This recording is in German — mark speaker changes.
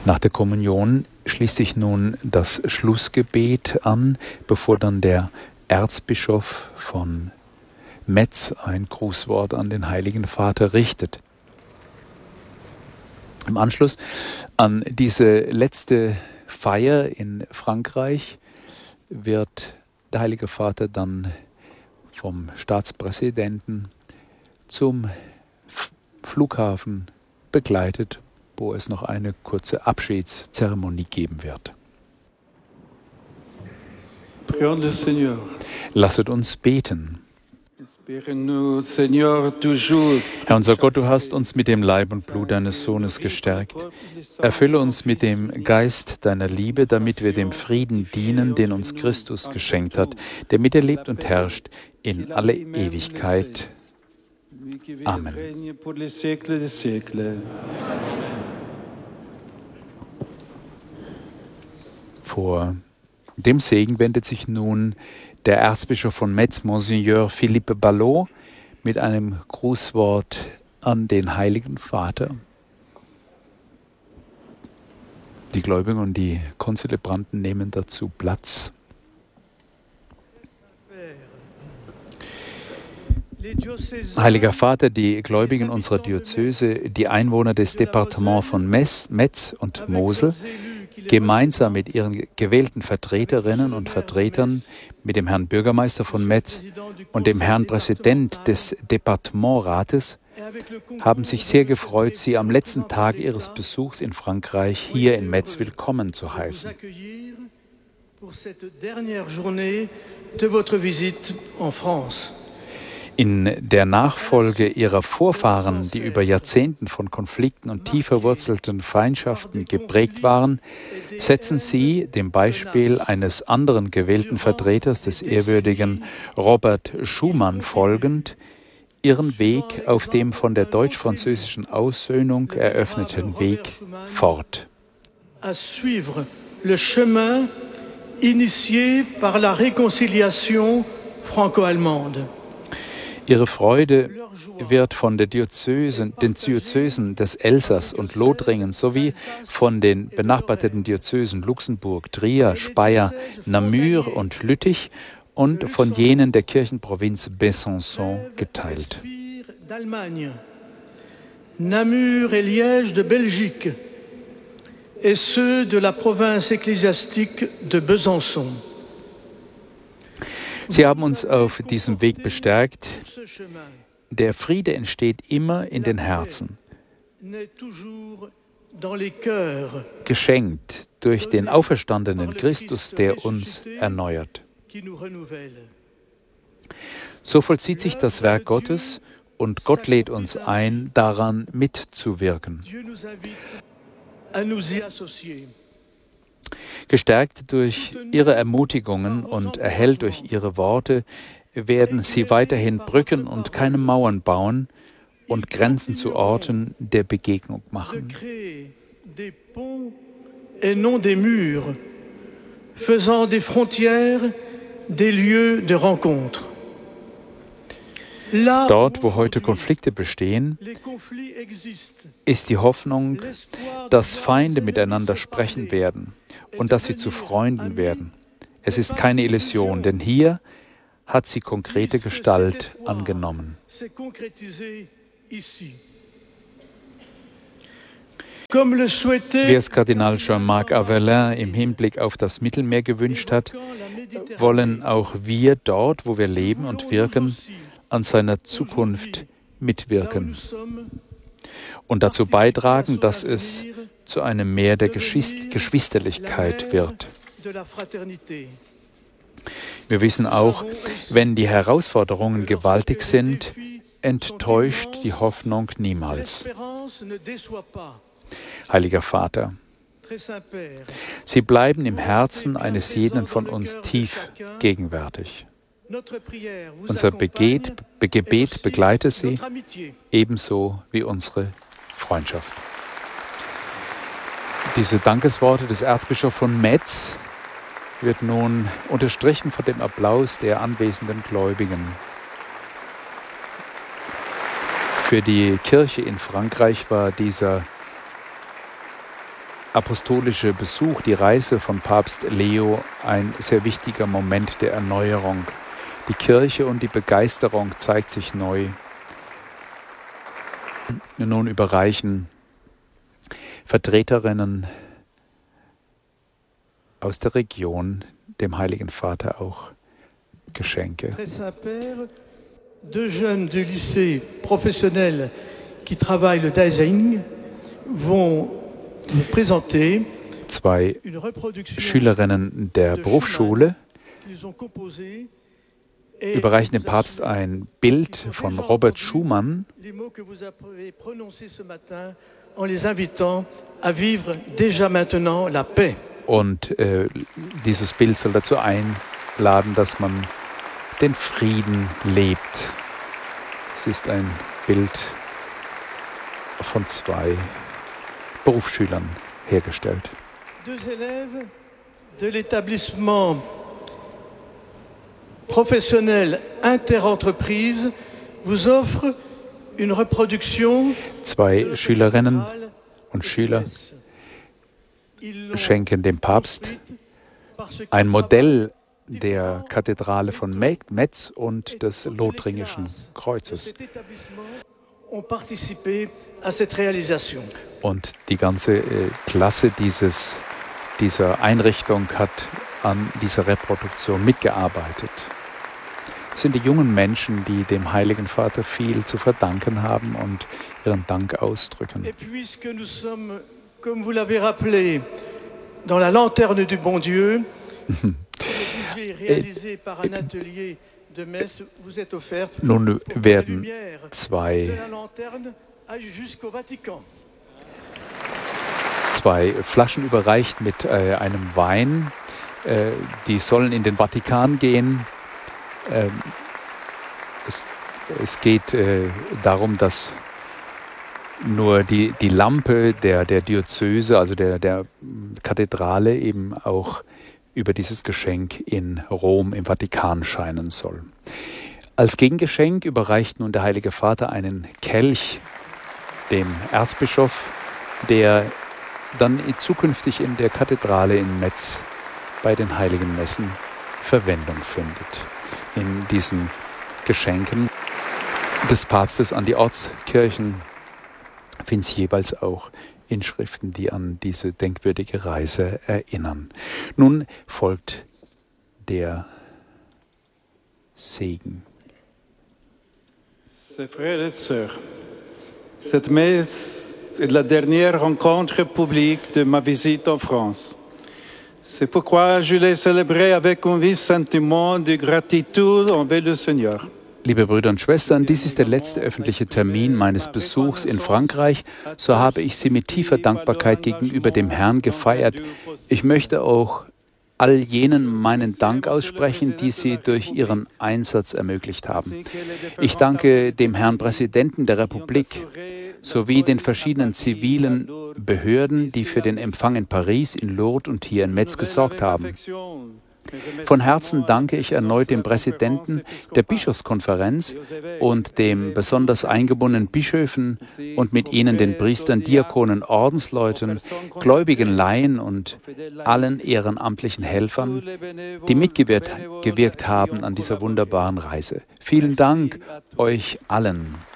Speaker 1: Nach der Kommunion schließt sich nun das Schlussgebet an, bevor dann der Erzbischof von Metz ein Grußwort an den Heiligen Vater richtet. Im Anschluss an diese letzte Feier in Frankreich wird der Heilige Vater dann vom Staatspräsidenten zum Flughafen begleitet, wo es noch eine kurze Abschiedszeremonie geben wird. Lasset uns beten. Herr unser Gott, du hast uns mit dem Leib und Blut deines Sohnes gestärkt. Erfülle uns mit dem Geist deiner Liebe, damit wir dem Frieden dienen, den uns Christus geschenkt hat, der mit dir lebt und herrscht in alle Ewigkeit. Amen. Vor dem Segen wendet sich nun der Erzbischof von Metz, Monseigneur Philippe Ballot, mit einem Grußwort an den Heiligen Vater. Die Gläubigen und die Konzelebranten nehmen dazu Platz. Heiliger Vater, die Gläubigen unserer Diözese, die Einwohner des Departements von Metz und Mosel, gemeinsam mit ihren gewählten Vertreterinnen und Vertretern, mit dem Herrn Bürgermeister von Metz und dem Herrn Präsident des Departementrates, haben sich sehr gefreut, Sie am letzten Tag Ihres Besuchs in Frankreich hier in Metz willkommen zu heißen. In der Nachfolge ihrer Vorfahren, die über Jahrzehnten von Konflikten und tief verwurzelten Feindschaften geprägt waren, setzen sie dem Beispiel eines anderen gewählten Vertreters, des ehrwürdigen Robert Schuman, folgend, ihren Weg auf dem von der deutsch-französischen Aussöhnung eröffneten Weg fort.
Speaker 2: À suivre le chemin initié par la réconciliation franco-allemande.
Speaker 1: Ihre Freude wird von den Diözesen des Elsass und Lothringen sowie von den benachbarten Diözesen Luxemburg, Trier, Speyer, Namur und Lüttich und von jenen der Kirchenprovinz Besançon geteilt.
Speaker 2: Namur et Liège de Belgique et ceux de la province ecclésiastique de Besançon.
Speaker 1: Sie haben uns auf diesem Weg bestärkt. Der Friede entsteht immer in den Herzen, geschenkt durch den auferstandenen Christus, der uns erneuert. So vollzieht sich das Werk Gottes und Gott lädt uns ein, daran mitzuwirken. Gestärkt durch ihre Ermutigungen und erhellt durch ihre Worte werden sie weiterhin Brücken und keine Mauern bauen und Grenzen zu Orten der Begegnung machen.
Speaker 2: Et non des murs, faisant des frontières des lieux de rencontre.
Speaker 1: Dort, wo heute Konflikte bestehen, ist die Hoffnung, dass Feinde miteinander sprechen werden und dass sie zu Freunden werden. Es ist keine Illusion, denn hier hat sie konkrete Gestalt angenommen. Wie es Kardinal Jean-Marc Avelin im Hinblick auf das Mittelmeer gewünscht hat, wollen auch wir dort, wo wir leben und wirken, an seiner Zukunft mitwirken und dazu beitragen, dass es zu einem Meer der Geschwisterlichkeit wird. Wir wissen auch, wenn die Herausforderungen gewaltig sind, enttäuscht die Hoffnung niemals. Heiliger Vater, Sie bleiben im Herzen eines jeden von uns tief gegenwärtig. Unser Gebet begleite Sie, ebenso wie unsere Freundschaft. Diese Dankesworte des Erzbischofs von Metz wird nun unterstrichen von dem Applaus der anwesenden Gläubigen. Für die Kirche in Frankreich war dieser apostolische Besuch, die Reise von Papst Leo, ein sehr wichtiger Moment der Erneuerung. Die Kirche und die Begeisterung zeigt sich neu. Nun überreichen Vertreterinnen aus der Region dem Heiligen Vater auch Geschenke.
Speaker 2: Deux jeunes du lycée professionnel qui travaillent le design vont nous présenter
Speaker 1: Zwei Schülerinnen der Berufsschule überreichen dem Papst ein Bild von Robert Schumann. Und dieses Bild soll dazu einladen, dass man den Frieden lebt. Es ist ein Bild von zwei Berufsschülern hergestellt.
Speaker 2: Deux élèves de l'établissement professionnel Interentreprise vous offrent une reproduction. Zwei Schülerinnen und Schüler schenken dem Papst ein Modell der Kathedrale von Metz und des Lothringischen Kreuzes. Und die ganze Klasse dieser Einrichtung hat an dieser Reproduktion mitgearbeitet. Es sind die jungen Menschen, die dem Heiligen Vater viel zu verdanken haben und ihren Dank ausdrücken. Et puisque nous sommes, comme vous l'avez rappelé, dans la lanterne du bon Dieu, réalisé par un atelier de Metz, vous êtes offerte. Nun werden zwei Flaschen überreicht mit einem Wein. Die sollen in den Vatikan gehen. Es geht darum, dass nur die Lampe der Diözese, also der Kathedrale, eben auch über dieses Geschenk in Rom im Vatikan scheinen soll. Als Gegengeschenk überreicht nun der Heilige Vater einen Kelch dem Erzbischof, der dann zukünftig in der Kathedrale in Metz bei den Heiligen Messen Verwendung findet. In diesen Geschenken des Papstes an die Ortskirchen finden sich jeweils auch Inschriften, die an diese denkwürdige Reise erinnern. Nun folgt der Segen.
Speaker 3: Chers frères et sœurs, cette messe est la dernière rencontre publique de ma visite en France. C'est pourquoi je l'ai célébrée avec un vif sentiment de gratitude envers le Seigneur.
Speaker 1: Liebe Brüder und Schwestern, dies ist der letzte öffentliche Termin meines Besuchs in Frankreich. So habe ich sie mit tiefer Dankbarkeit gegenüber dem Herrn gefeiert. Ich möchte auch all jenen meinen Dank aussprechen, die sie durch ihren Einsatz ermöglicht haben. Ich danke dem Herrn Präsidenten der Republik sowie den verschiedenen zivilen Behörden, die für den Empfang in Paris, in Lourdes und hier in Metz gesorgt haben. Von Herzen danke ich erneut dem Präsidenten der Bischofskonferenz und dem besonders eingebundenen Bischöfen und mit ihnen den Priestern, Diakonen, Ordensleuten, gläubigen Laien und allen ehrenamtlichen Helfern, die mitgewirkt haben an dieser wunderbaren Reise. Vielen Dank euch allen.